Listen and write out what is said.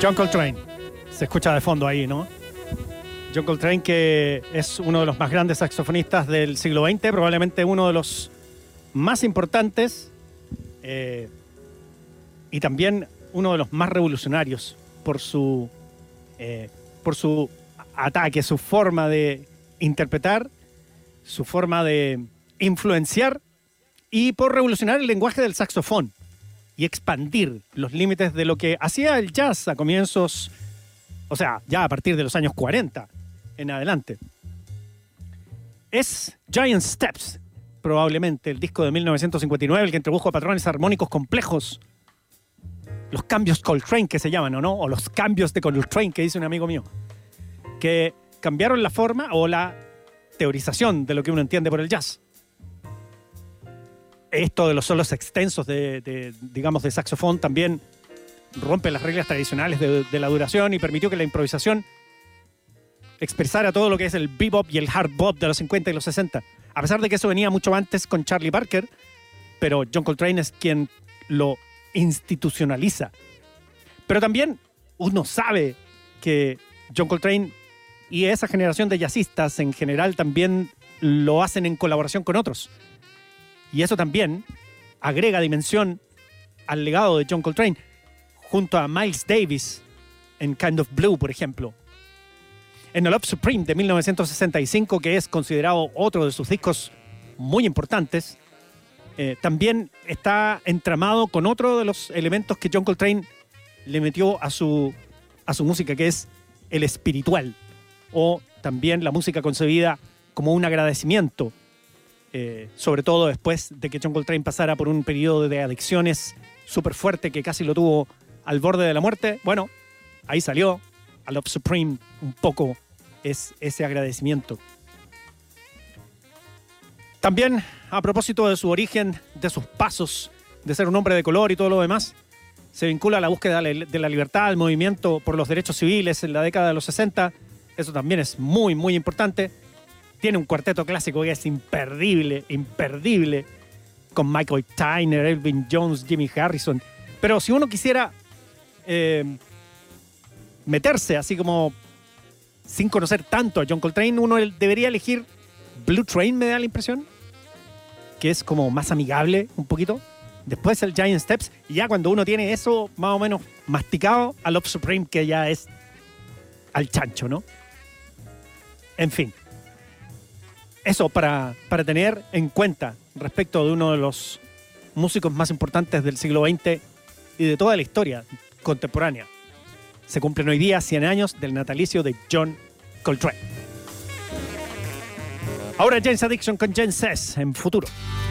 John Coltrane. Se escucha de fondo ahí, ¿no? John Coltrane, que es uno de los más grandes saxofonistas del siglo XX, probablemente uno de los más importantes y también uno de los más revolucionarios por su ataque, su forma de interpretar, su forma de influenciar y por revolucionar el lenguaje del saxofón y expandir los límites de lo que hacía el jazz a comienzos, o sea, ya a partir de los años 40 en adelante. Es Giant Steps, probablemente el disco de 1959, el que introdujo patrones armónicos complejos, los cambios Coltrane que se llaman, ¿o no? O los cambios de Coltrane que dice un amigo mío, que cambiaron la forma o la teorización de lo que uno entiende por el jazz. Esto de los solos extensos digamos, de saxofón también rompe las reglas tradicionales de la duración y permitió que la improvisación expresara todo lo que es el bebop y el hard bop de los 50 y los 60. A pesar de que eso venía mucho antes con Charlie Parker, pero John Coltrane es quien lo institucionaliza. Pero también uno sabe que John Coltrane y esa generación de jazzistas en general también lo hacen en colaboración con otros. Y eso también agrega dimensión al legado de John Coltrane, junto a Miles Davis en Kind of Blue, por ejemplo. En The Love Supreme de 1965, que es considerado otro de sus discos muy importantes, también está entramado con otro de los elementos que John Coltrane le metió a su música, que es el espiritual, o también la música concebida como un agradecimiento, sobre todo después de que John Coltrane pasara por un periodo de adicciones súper fuerte que casi lo tuvo al borde de la muerte. Bueno, ahí salió A Love Supreme, un poco es ese agradecimiento. También, a propósito de su origen, de sus pasos, de ser un hombre de color y todo lo demás, se vincula a la búsqueda de la libertad, al movimiento por los derechos civiles en la década de los 60. Eso también es muy, muy importante. Tiene un cuarteto clásico que es imperdible, con Michael Tyner, Elvin Jones, Jimmy Harrison. Pero si uno quisiera meterse así como sin conocer tanto a John Coltrane, uno debería elegir Blue Train, me da la impresión, que es como más amigable un poquito. Después el Giant Steps, y ya cuando uno tiene eso más o menos masticado, a Love Supreme, que ya es al chancho, ¿no? En fin, eso para tener en cuenta respecto de uno de los músicos más importantes del siglo XX y de toda la historia contemporánea. Se cumplen hoy día 100 años del natalicio de John Coltrane. Ahora James Addiction con James Sess en Futuro.